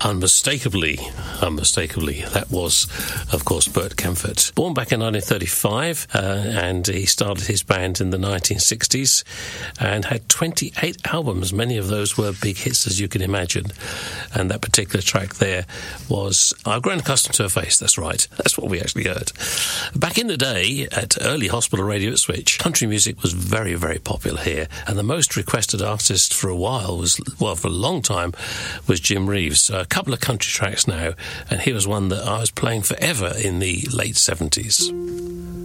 unmistakably, that was, of course, Bert Kaempfert. Born back in 1935, and he started his band in the 1960s and had 28 albums. Many of those were big hits, as you can imagine. And that particular track there was I've Grown Accustomed to Her Face. That's right. That's what we actually heard. Back in the day, at early hospital radio at Switch, country music was very, very popular here. And the most requested artist for a while for a long time, was Jim Reeves. So a couple of country tracks now, and here was one that I was playing forever in the late 70s.